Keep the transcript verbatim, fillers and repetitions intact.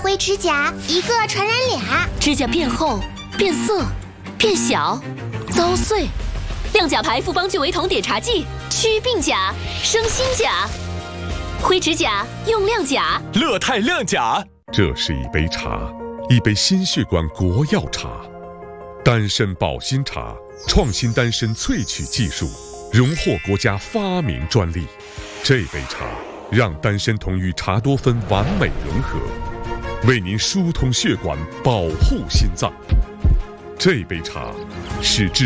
灰指甲一个传染俩， 指甲变厚、变色、变小、遭碎。亮甲牌复方聚维酮碘茶剂，祛病甲，生新甲。灰指甲用亮甲， 乐泰亮甲。 这是一杯茶，一杯心血管国药茶，丹参保心茶，创新丹参萃取技术，荣获国家发明专利。这杯茶让丹参酮与茶多酚完美融合，为您疏通血管，保护心脏。这杯茶是治